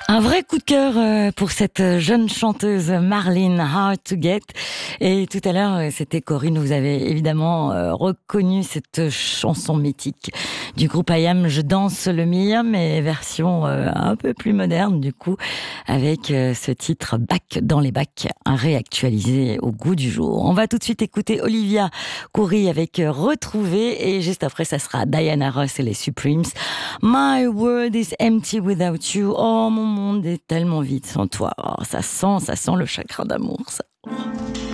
Un vrai coup de cœur pour cette jeune chanteuse Marlene Hard to Get. Et tout à l'heure, c'était Corinne, vous avez évidemment reconnu cette chanson mythique du groupe I Am, Je danse le Mia, mais version un peu plus moderne du coup, avec ce titre Bac dans les bacs, réactualisé au goût du jour. On va tout de suite écouter Olivia Coury avec Retrouver, et juste après ça sera Diana Ross et les Supremes. My world is empty without you. Oh, mon monde est tellement vide sans toi. Oh, ça sent le chagrin d'amour, ça.